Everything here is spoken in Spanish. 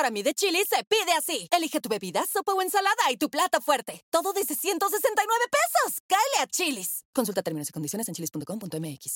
para mí de Chili's se pide así. Elige tu bebida, sopa o ensalada y tu plato fuerte. Todo desde $169 pesos. ¡Cáele a Chili's! Consulta términos y condiciones en chili's.com.mx.